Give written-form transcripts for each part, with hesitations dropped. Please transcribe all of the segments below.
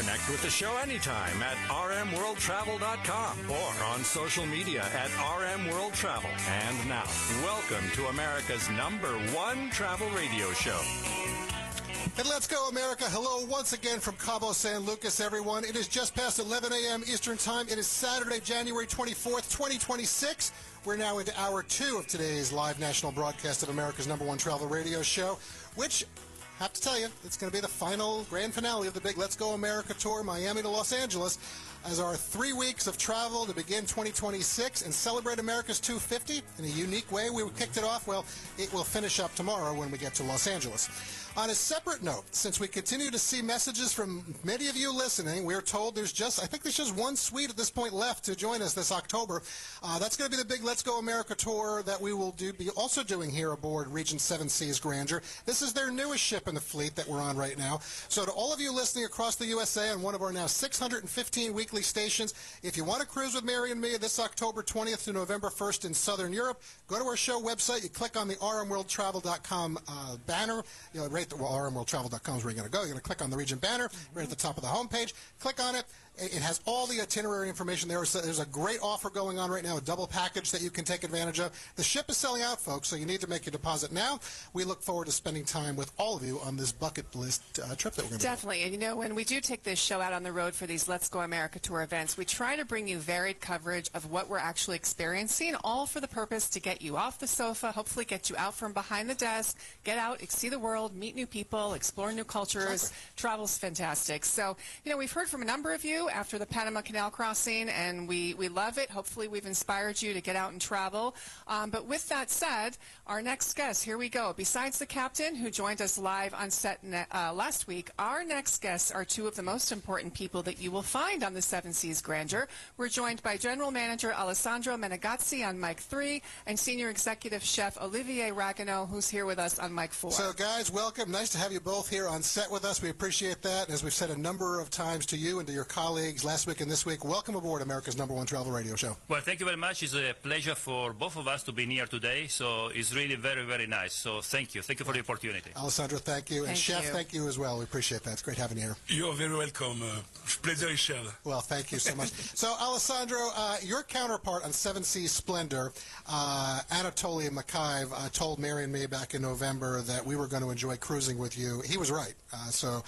Connect with the show anytime at rmworldtravel.com or on social media at rmworldtravel. And now, welcome to America's #1 travel radio show. And let's go, America. Hello once again from Cabo San Lucas, everyone. It is just past 11 a.m. Eastern Time. It is Saturday, January 24th, 2026. We're now into hour 2 of today's live national broadcast of America's #1 travel radio show, which, I have to tell you, it's going to be the final grand finale of the big Let's Go America tour, Miami to Los Angeles, as our 3 weeks of travel to begin 2026 and celebrate America's 250 in a unique way. We kicked it off. Well, it will finish up tomorrow when we get to Los Angeles. On a separate note, since we continue to see messages from many of you listening, we're told I think there's just one suite at this point left to join us this October. That's going to be the big Let's Go America tour that we will be also doing here aboard Regent Seven Seas Grandeur. This is their newest ship in the fleet that we're on right now. So to all of you listening across the USA on one of our now 615 weekly stations, if you want to cruise with Mary and me this October 20th to November 1st in Southern Europe, go to our show website. You click on the rmworldtravel.com banner. rmworldtravel.com is where you're going to go. You're going to click on the Regent banner right at the top of the homepage. Click on it. It has all the itinerary information there. There's a great offer going on right now, a double package that you can take advantage of. The ship is selling out, folks, so you need to make your deposit now. We look forward to spending time with all of you on this bucket list trip that we're going to Definitely. And, you know, when we do take this show out on the road for these Let's Go America Tour events, we try to bring you varied coverage of what we're actually experiencing, all for the purpose to get you off the sofa, hopefully get you out from behind the desk, get out, see the world, meet new people, explore new cultures. Exactly. Travel's fantastic. So, you know, we've heard from a number of you after the Panama Canal crossing, and we love it. Hopefully we've inspired you to get out and travel. But with that said, our next guest, here we go. Besides the captain, who joined us live on set last week, our next guests are two of the most important people that you will find on the Seven Seas Grandeur. We're joined by General Manager Alessandro Menegazzi on mic 3 and Senior Executive Chef Olivier Ragueneau, who's here with us on mic 4. So, guys, welcome. Nice to have you both here on set with us. We appreciate that. And as we've said a number of times to you and to your colleagues last week and this week, welcome aboard America's #1 travel radio show. Well, thank you very much. It's a pleasure for both of us to be here today. So it's really very, very nice. So thank you. Thank you for the opportunity. Alessandro, thank you. And Chef, thank you as well. We appreciate that. It's great having you here. You're very welcome. Pleasure is shared. Well, thank you so much. So, Alessandro, your counterpart on Seven Seas Splendor, Anatoly Makayev, told Mary and me back in November that we were going to enjoy cruising with you. He was right. So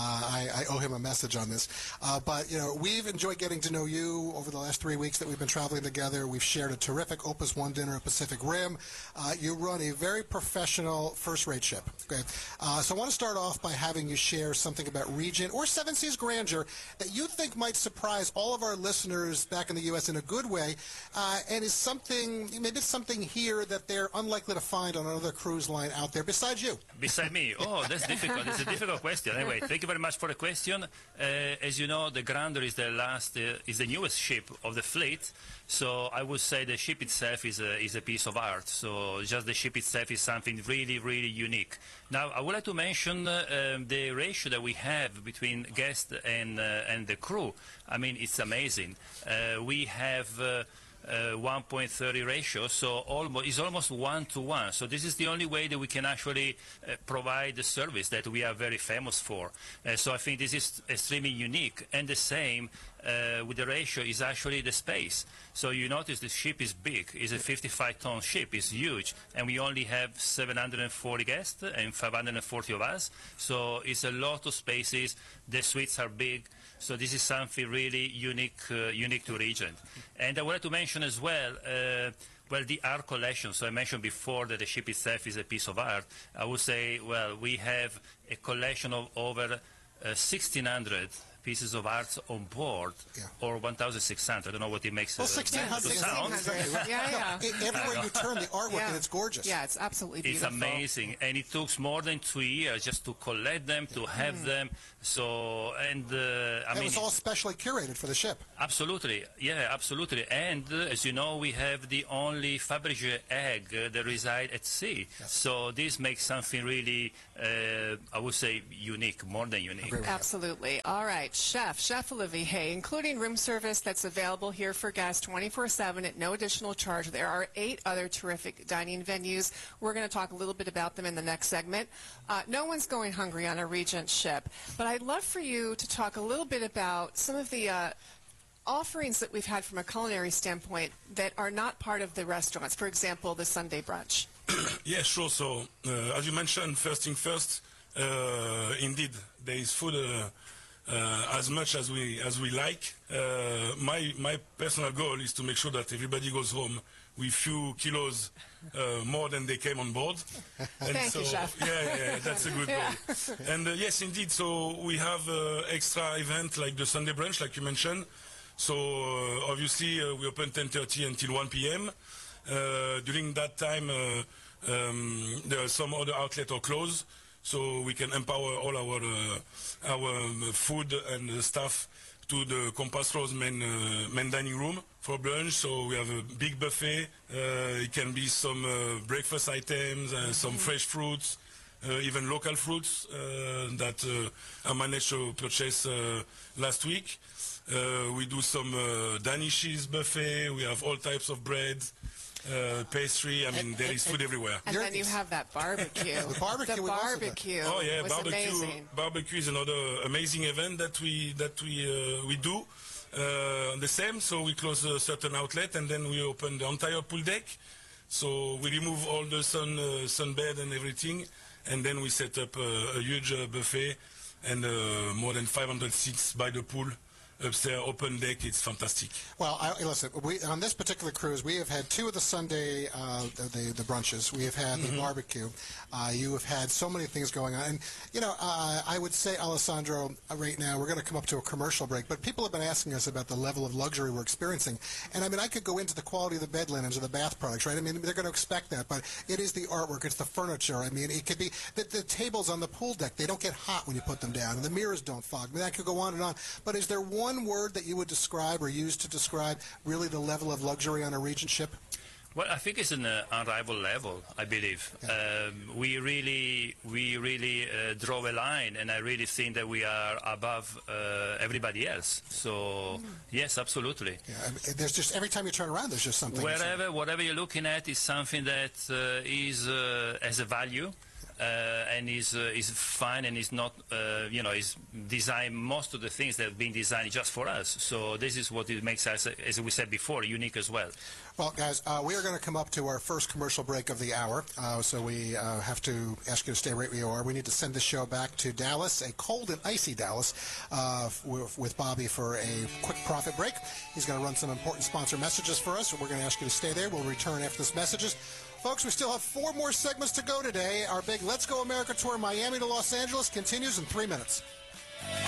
I owe him a message on this. But, you know, we've enjoyed getting to know you over the last 3 weeks that we've been traveling together. We've shared a terrific Opus One dinner at Pacific Rim. You run a very professional first-rate ship. Okay. So I want to start off by having you share something about Regent or Seven Seas Grandeur that you think might surprise all of our listeners back in the U.S. in a good way, and is something, maybe something here that they're unlikely to find on another cruise line out there besides you. Beside me? Oh, that's difficult. It's a difficult question. Anyway, thank you very much for the question. As you know, the Grandeur is the newest ship of the fleet. So I would say the ship itself is a piece of art. So just the ship itself is something really, really unique. Now, I would like to mention the ratio that we have between guests and the crew. I mean, it's amazing. We have 1.30 ratio, so it's almost 1-to-1. So this is the only way that we can actually provide the service that we are very famous for. So I think this is extremely unique. And the same with the ratio is actually the space. So you notice the ship is big. It's a 55-ton ship. It's huge. And we only have 740 guests and 540 of us. So it's a lot of spaces. The suites are big. So this is something really unique to Regent. And I wanted to mention as well, well, the art collection. So I mentioned before that the ship itself is a piece of art. I would say, well, we have a collection of over 1,600 pieces of art on board, or 1,600. I don't know what it makes. Well, 1,600. Yeah. Everywhere you turn, the artwork, and it's gorgeous. Yeah, it's absolutely beautiful. It's amazing, and it took more than 2 years just to collect them, to have them. So, and I mean, it was all specially curated for the ship. Absolutely, yeah, absolutely. And as you know, we have the only Fabergé egg that reside at sea. Yes. So this makes something really, I would say, unique, more than unique. Absolutely. All right. Chef Olivier, including room service that's available here for guests 24/7 at no additional charge. There are 8 other terrific dining venues. We're going to talk a little bit about them in the next segment. No one's going hungry on a Regent ship, but I'd love for you to talk a little bit about some of the offerings that we've had from a culinary standpoint that are not part of the restaurants. For example, the Sunday brunch. Yeah, sure. So, as you mentioned, first thing first, indeed, there is food as much as we like. My personal goal is to make sure that everybody goes home with few kilos more than they came on board. And Thank you, Chef. Yeah, that's a good goal. And yes, indeed, so we have extra event like the Sunday brunch, like you mentioned. So obviously we open 10:30 until 1 p.m. During that time, there are some other outlets are closed, so we can empower all our food and staff to the Compass Rose main dining room for brunch. So we have a big buffet. It can be some breakfast items and some fresh fruits, even local fruits that I managed to purchase last week. We do some Danishes buffet. We have all types of breads, pastry. I mean, there is food everywhere. And then you have that barbecue. The barbecue. The barbecue. Oh yeah, was barbecue. Amazing. Barbecue is another amazing event that we do. The same. So we close a certain outlet and then we open the entire pool deck. So we remove all the sunbed and everything, and then we set up a huge buffet and more than 500 seats by the pool. Upstairs, open deck, it's fantastic. Well, listen, on this particular cruise, we have had 2 of the Sunday, the brunches. We have had the barbecue. You have had so many things going on. And, you know, I would say, Alessandro, right now, we're going to come up to a commercial break, but people have been asking us about the level of luxury we're experiencing. And, I mean, I could go into the quality of the bed linens or the bath products, right? I mean, they're going to expect that, but it is the artwork, it's the furniture. I mean, it could be the tables on the pool deck. They don't get hot when you put them down, and the mirrors don't fog. I mean, that could go on and on. But is there one word that you would describe or use to describe really the level of luxury on a Regent ship? Well, I think it's an unrivaled level, I believe. Yeah. We really draw a line, and I really think that we are above everybody else. So, yes, absolutely. Yeah, I mean, there's just, every time you turn around, there's just something. Whatever you're looking at is something that has a value. And is fine and is not, is designed. Most of the things that have been designed just for us. So this is what it makes us, as we said before, unique as well. Well, guys, we are going to come up to our first commercial break of the hour, so we have to ask you to stay right where you are. We need to send the show back to Dallas, a cold and icy Dallas, with Bobby for a quick profit break. He's going to run some important sponsor messages for us, so we're going to ask you to stay there. We'll return after this messages. Folks, we still have 4 more segments to go today. Our big Let's Go America tour, Miami to Los Angeles, continues in 3 minutes.